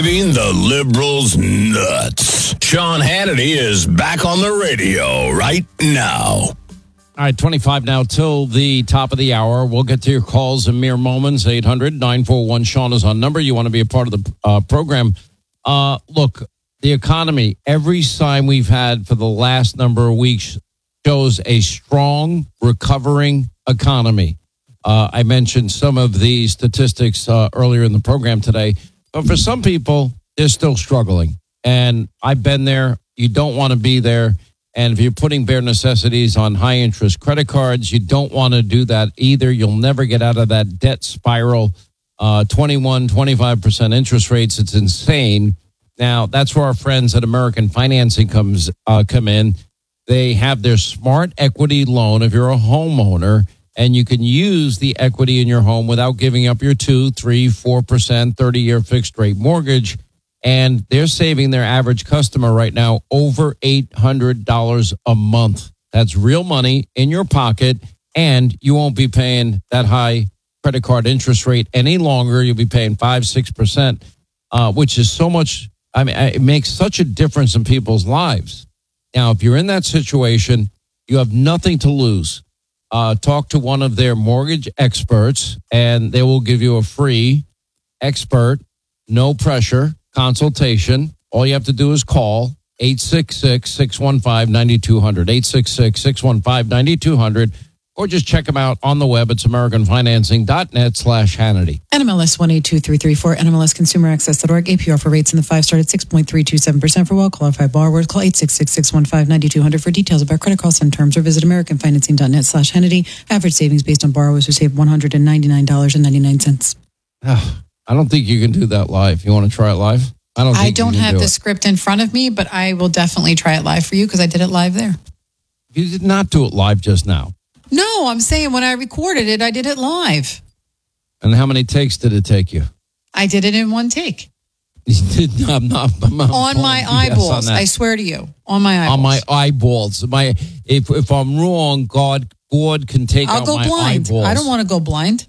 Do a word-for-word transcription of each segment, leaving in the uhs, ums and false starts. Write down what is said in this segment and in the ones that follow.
driving the liberals nuts. Sean Hannity is back on the radio right now. All right, twenty-five now till the top of the hour. We'll get to your calls in mere moments. eight hundred nine four one Sean is on number. You want to be a part of the uh, program. Uh, look, the economy, every sign we've had for the last number of weeks shows a strong, recovering economy. Uh, I mentioned some of the statistics uh, earlier in the program today. But for some people, they're still struggling. And I've been there. You don't want to be there. And if you're putting bare necessities on high-interest credit cards, you don't want to do that either. You'll never get out of that debt spiral. Uh, twenty-one, twenty-five percent interest rates. It's insane. Now, that's where our friends at American Financing comes uh, come in. They have their smart equity loan if you're a homeowner, and you can use the equity in your home without giving up your two, three, four percent thirty-year fixed-rate mortgage. And they're saving their average customer right now over eight hundred dollars a month. That's real money in your pocket, and you won't be paying that high credit card interest rate any longer. You'll be paying five, six percent, uh, which is so much. I mean, it makes such a difference in people's lives. Now, if you're in that situation, you have nothing to lose. Uh, talk to one of their mortgage experts, and they will give you a free expert, no pressure consultation. All you have to do is call eight six six, six one five, nine two zero zero, eight six six, six one five, nine two zero zero, or just check them out on the web. It's americanfinancing.net slash Hannity. N M L S one eight two three three four, N M L S consumer access dot org. A P R for rates in the five star at six point three two seven percent for well-qualified borrowers. Call eight six six, six one five, nine two zero zero for details about credit costs and terms, or visit americanfinancing.net slash Hannity. Average savings based on borrowers who save one hundred ninety-nine dollars and ninety-nine cents. Oh, I don't think you can do that live. You want to try it live? I don't, think I don't you can have do the it. script in front of me, but I will definitely try it live for you because I did it live there. You did not do it live just now. No, I'm saying when I recorded it, I did it live. And how many takes did it take you? I did it in one take. You did not, I'm not, I'm not On my eyeballs. On I swear to you. On my eyeballs. On my eyeballs. My if if I'm wrong, God God can take I'll out go my blind. eyeballs. I don't want to go blind.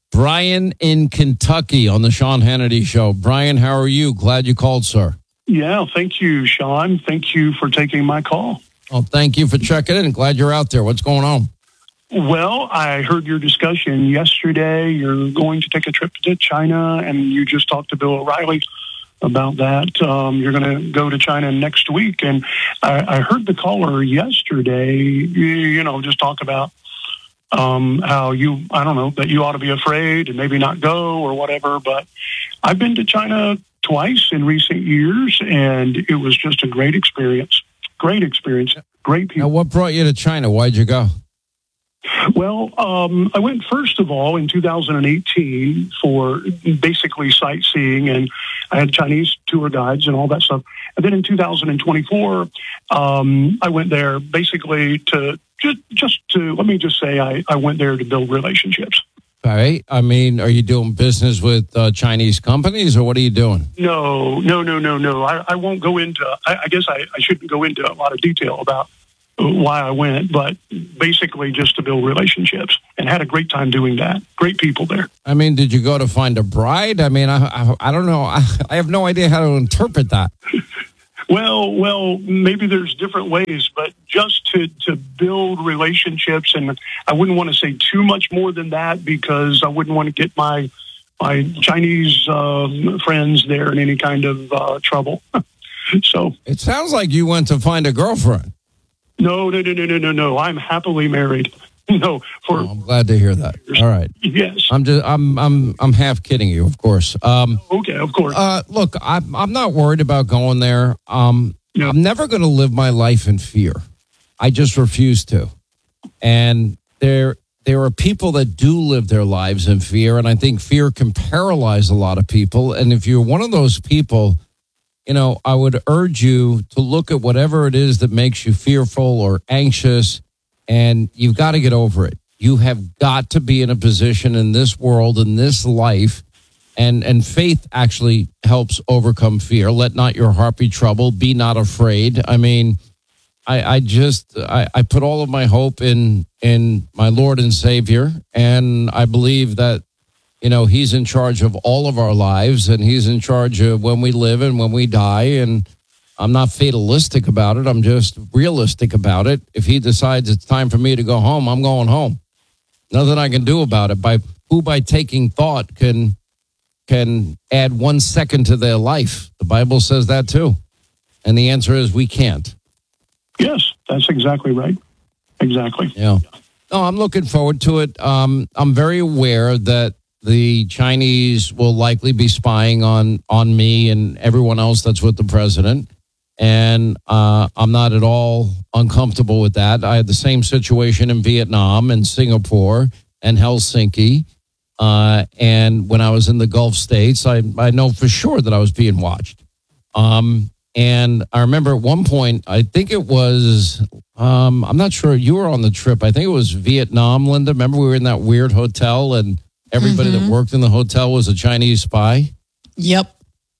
Brian in Kentucky on the Sean Hannity Show. Brian, how are you? Glad you called, sir. Yeah, thank you, Sean. Thank you for taking my call. Oh, thank you for checking in. Glad you're out there. What's going on? Well, I heard your discussion yesterday. You're going to take a trip to China, and you just talked to Bill O'Reilly about that. Um, you're going to go to China next week. And I, I heard the caller yesterday, you, you know, just talk about um, how you, I don't know, that you ought to be afraid and maybe not go or whatever. But I've been to China twice in recent years, and it was just a great experience. Great experience. Great people. Now, what brought you to China? Why'd you go? Well, um, I went first of all in two thousand eighteen for basically sightseeing, and I had Chinese tour guides and all that stuff. And then in two thousand twenty-four, um, I went there basically to just, just to, let me just say, I, I went there to build relationships. All right. I mean, are you doing business with uh, Chinese companies, or what are you doing? No, no, no, no, no. I, I won't go into, I, I guess I, I shouldn't go into a lot of detail about why I went, but basically just to build relationships, and had a great time doing that. Great people there. I mean, did you go to find a bride? I mean, I I, I don't know. I, I have no idea how to interpret that. Well, well, maybe there's different ways, but just to, to build relationships, and I wouldn't want to say too much more than that because I wouldn't want to get my my Chinese uh, friends there in any kind of uh, trouble. So it sounds like you went to find a girlfriend. No, no, no, no, no, no, no. I'm happily married. No, for oh, I'm glad to hear that. All right. Yes. I'm just I'm I'm I'm half kidding you, of course. Um, okay, of course. Uh, look, I'm I'm not worried about going there. Um, yeah. I'm never going to live my life in fear. I just refuse to. And there there are people that do live their lives in fear, and I think fear can paralyze a lot of people. And if you're one of those people, you know, I would urge you to look at whatever it is that makes you fearful or anxious, and you've got to get over it. You have got to be in a position in this world, in this life, and, and faith actually helps overcome fear. Let not your heart be troubled. Be not afraid. I mean, I, I just, I, I put all of my hope in, in my Lord and Savior, and I believe that You know, he's in charge of all of our lives, and he's in charge of when we live and when we die. And I'm not fatalistic about it. I'm just realistic about it. If he decides it's time for me to go home, I'm going home. Nothing I can do about it. By who by taking thought can can add one second to their life. The Bible says that too. And the answer is we can't. Yes, that's exactly right. Exactly. Yeah. No, I'm looking forward to it. Um, I'm very aware that the Chinese will likely be spying on, on me and everyone else that's with the president. And uh, I'm not at all uncomfortable with that. I had the same situation in Vietnam and Singapore and Helsinki. Uh, and when I was in the Gulf states, I, I know for sure that I was being watched. Um, and I remember at one point, I think it was, um, I'm not sure, you were on the trip. I think it was Vietnam, Linda. Remember we were in that weird hotel and everybody mm-hmm. that worked in the hotel was a Chinese spy? Yep.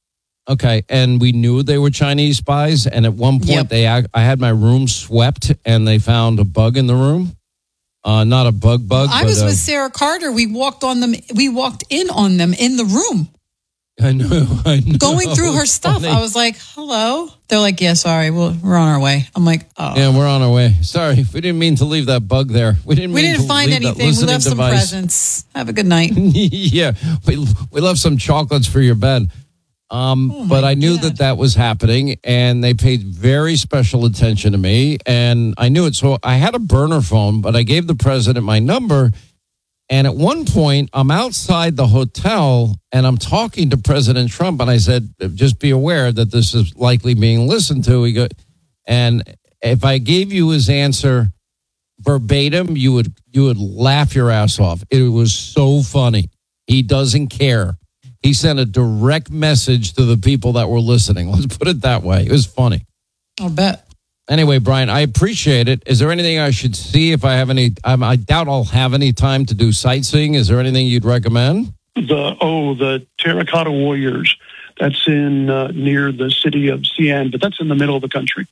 Okay, and we knew they were Chinese spies. And at one point, Yep. they I had my room swept, and they found a bug in the room. Uh, not a bug bug. I but was a, with Sarah Carter. We walked on them. We walked in on them in the room, I know. I know. going through her stuff. Funny. I was like, "Hello." They're like, "Yeah, sorry, we'll, we're on our way." I'm like, "Oh, Yeah, we're on our way. Sorry, we didn't mean to leave that bug there. We didn't. we mean didn't to find leave that anything. We listening left some device. presents. Have a good night." Yeah, we we left some chocolates for your bed. Um, Oh, but my I knew God. that that was happening, and they paid very special attention to me, and I knew it. So I had a burner phone, but I gave the president my number. And at one point, I'm outside the hotel, and I'm talking to President Trump, and I said, "Just be aware that this is likely being listened to." He go, and if I gave you his answer verbatim, you would you would laugh your ass off. It was so funny. He doesn't care. He sent a direct message to the people that were listening. Let's put it that way. It was funny. I'll bet. Anyway, Brian, I appreciate it. Is there anything I should see if I have any? Um, I doubt I'll have any time to do sightseeing. Is there anything you'd recommend? The oh, the Terracotta Warriors. That's in uh, near the city of Xi'an, but that's in the middle of the country.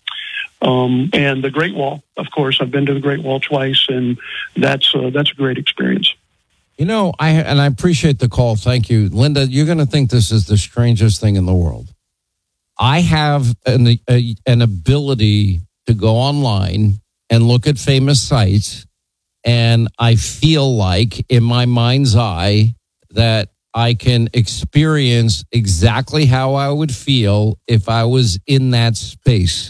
Um, and the Great Wall, of course. I've been to the Great Wall twice, and that's uh, that's a great experience. You know, I and I appreciate the call. Thank you, Linda. You're going to think this is the strangest thing in the world. I have an a, an ability to go online and look at famous sites, and I feel like in my mind's eye that I can experience exactly how I would feel if I was in that space.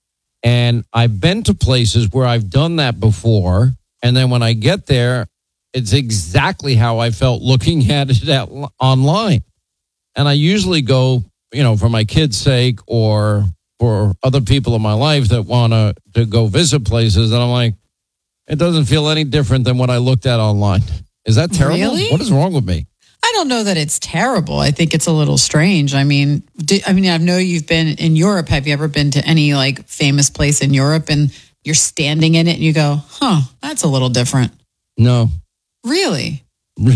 And I've been to places where I've done that before, and then when I get there, it's exactly how I felt looking at it at, online. And I usually go, you know, for my kids' sake or for other people in my life that want to to go visit places. And I'm like, it doesn't feel any different than what I looked at online. Is that terrible? Really? What is wrong with me? I don't know that it's terrible. I think it's a little strange. I mean, do, I mean, I know you've been in Europe. Have you ever been to any like famous place in Europe and you're standing in it and you go, huh, that's a little different? No. Really? No.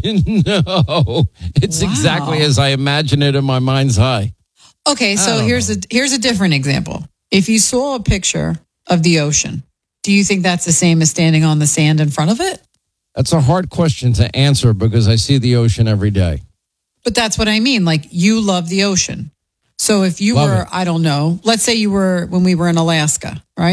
It's Wow. exactly as I imagine it in my mind's eye. Okay, so don't here's a here's a different example. If you saw a picture of the ocean, do you think that's the same as standing on the sand in front of it? That's a hard question to answer because I see the ocean every day. But that's what I mean. Like, you love the ocean. So if you Love were, it. I don't know, let's say you were when we were in Alaska, right?